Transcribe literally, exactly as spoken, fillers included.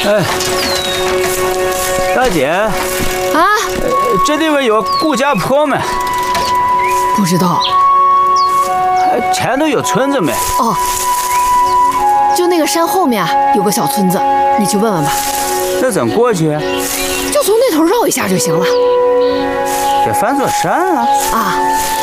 哎，大姐啊，这地方有顾家坡没？ 不知道。 前头有村子没？ 哦，就那个山后面有个小村子，你去问问吧。 那怎么过去？ 就从那头绕一下就行了。 得翻座山啊！ 啊。